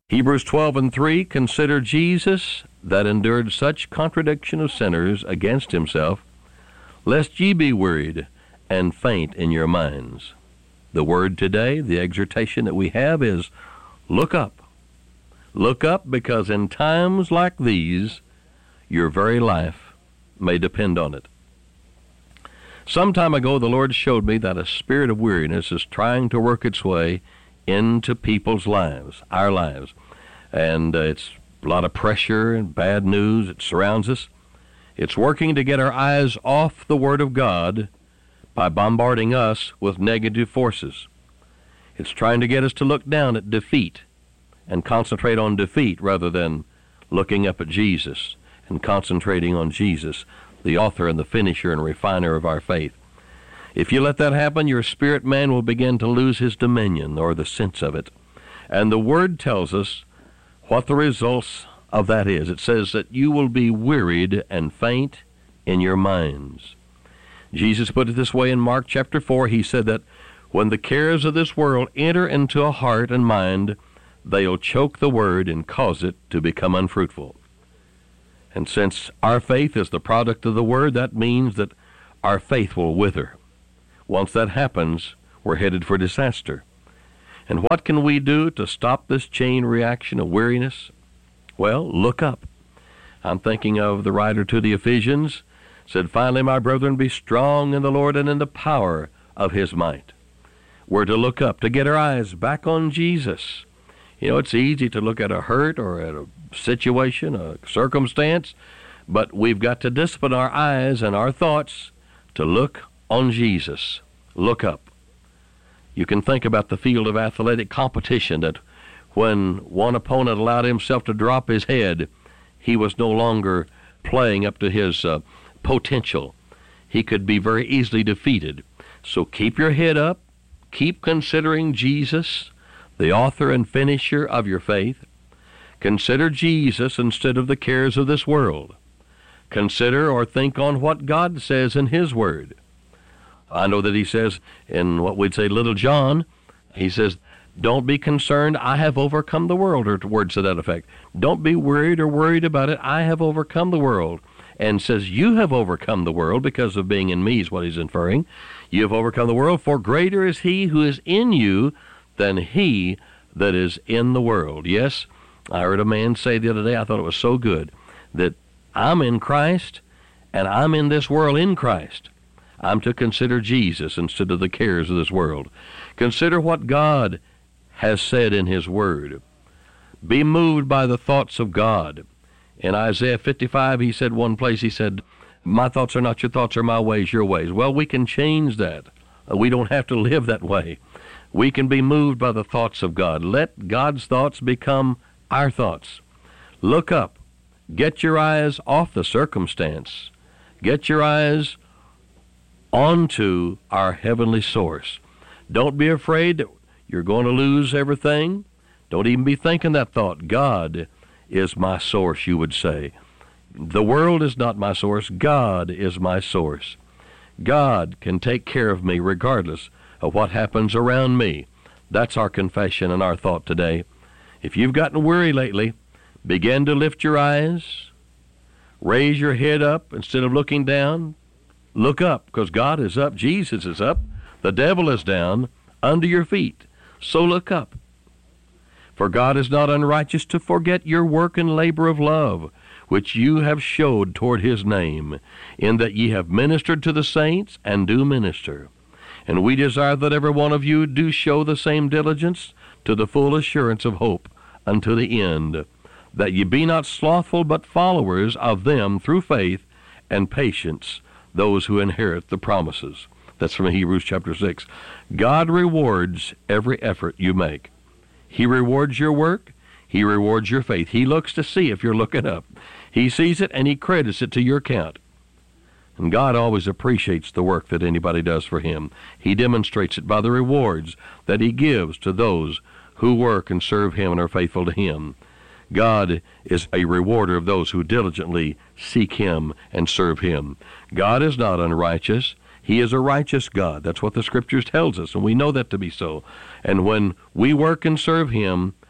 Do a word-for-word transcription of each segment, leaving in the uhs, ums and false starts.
Hebrews twelve and three, consider Jesus that endured such contradiction of sinners against himself, lest ye be wearied and faint in your minds. The word today, the exhortation that we have is, look up. Look up, because in times like these, your very life may depend on it. Some time ago, the Lord showed me that a spirit of weariness is trying to work its way into people's lives, our lives. And uh, it's a lot of pressure and bad news. It surrounds us. It's working to get our eyes off the Word of God by bombarding us with negative forces. It's trying to get us to look down at defeat and concentrate on defeat rather than looking up at Jesus and concentrating on Jesus, the author and the finisher and refiner of our faith. If you let that happen, your spirit man will begin to lose his dominion or the sense of it. And the Word tells us what the results of that is. It says that you will be wearied and faint in your minds. Jesus put it this way in Mark chapter four. He said that when the cares of this world enter into a heart and mind, they'll choke the Word and cause it to become unfruitful. And since our faith is the product of the Word, that means that our faith will wither. Once that happens, we're headed for disaster. And what can we do to stop this chain reaction of weariness? Well, look up. I'm thinking of the writer to the Ephesians, said, finally, my brethren, be strong in the Lord and in the power of his might. We're to look up, to get our eyes back on Jesus. You know, it's easy to look at a hurt or at a situation, a circumstance, but we've got to discipline our eyes and our thoughts to look on Jesus. Look up. You can think about the field of athletic competition, that when one opponent allowed himself to drop his head, he was no longer playing up to his uh, potential. He could be very easily defeated. So keep your head up. Keep considering Jesus, the author and finisher of your faith. Consider Jesus instead of the cares of this world. Consider or think on what God says in his word. I know that he says in what we'd say Little John, he says, don't be concerned, I have overcome the world, or words to that effect. Don't be worried or worried about it, I have overcome the world. And says, you have overcome the world because of being in me, is what he's inferring. You have overcome the world, for greater is he who is in you than he that is in the world. Yes, I heard a man say the other day, I thought it was so good, that I'm in Christ, and I'm in this world in Christ. I'm to consider Jesus instead of the cares of this world. Consider what God has said in his word. Be moved by the thoughts of God. In Isaiah fifty-five, he said one place, he said, my thoughts are not your thoughts, or my ways your ways. Well, we can change that. We don't have to live that way. We can be moved by the thoughts of God. Let God's thoughts become our thoughts. Look up. Get your eyes off the circumstance. Get your eyes onto our heavenly source. Don't be afraid that you're going to lose everything. Don't even be thinking that thought. God is my source, you would say. The world is not my source. God is my source. God can take care of me regardless of what happens around me. That's our confession and our thought today. If you've gotten weary lately, begin to lift your eyes. Raise your head up instead of looking down. Look up, because God is up. Jesus is up. The devil is down under your feet. So look up. For God is not unrighteous to forget your work and labor of love, which you have showed toward his name, in that ye have ministered to the saints and do minister. And we desire that every one of you do show the same diligence to the full assurance of hope unto the end, that ye be not slothful, but followers of them through faith and patience, those who inherit the promises. That's from Hebrews chapter six. God rewards every effort you make. He rewards your work. He rewards your faith. He looks to see if you're looking up. He sees it and he credits it to your account. And God always appreciates the work that anybody does for him. He demonstrates it by the rewards that he gives to those who work and serve him and are faithful to him. God is a rewarder of those who diligently seek him and serve him. God is not unrighteous. He is a righteous God. That's what the Scriptures tells us, and we know that to be so. And when we work and serve him,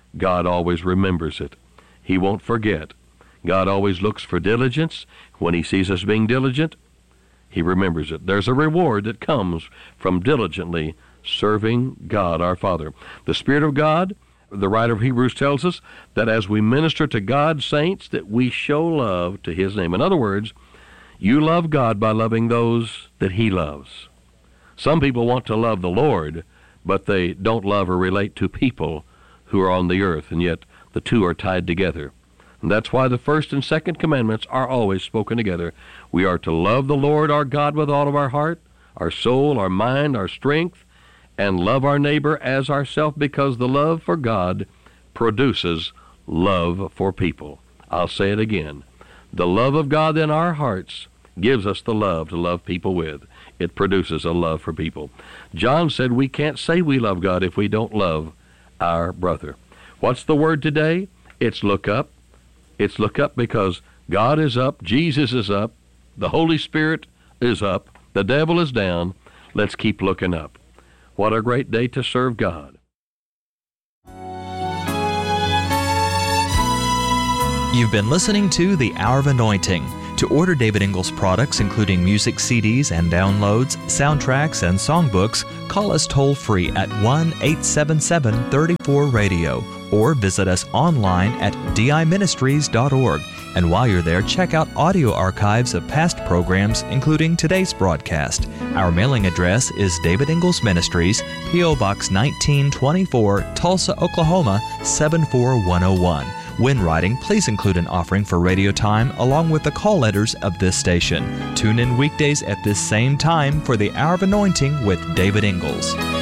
God always remembers it. He won't forget. God always looks for diligence. When he sees us being diligent, he remembers it. There's a reward that comes from diligently serving God our Father. The Spirit of God, the writer of Hebrews tells us that as we minister to God's saints, that we show love to his name. In other words, you love God by loving those that he loves. Some people want to love the Lord, but they don't love or relate to people who are on the earth, and yet the two are tied together. And that's why the first and second commandments are always spoken together. We are to love the Lord our God with all of our heart, our soul, our mind, our strength, and love our neighbor as ourself, because the love for God produces love for people. I'll say it again. The love of God in our hearts gives us the love to love people with. It produces a love for people. John said we can't say we love God if we don't love our brother. What's the word today? It's look up. It's look up, because God is up, Jesus is up, the Holy Spirit is up, the devil is down. Let's keep looking up. What a great day to serve God. You've been listening to The Hour of Anointing. To order David Ingles products, including music C Ds and downloads, soundtracks, and songbooks, call us toll-free at one eight seven seven, three four, radio or visit us online at d i ministries dot org. And while you're there, check out audio archives of past programs, including today's broadcast. Our mailing address is David Ingles Ministries, P O. Box nineteen twenty-four, Tulsa, Oklahoma, seven four one oh one. When writing, please include an offering for radio time along with the call letters of this station. Tune in weekdays at this same time for the Hour of Anointing with David Ingles.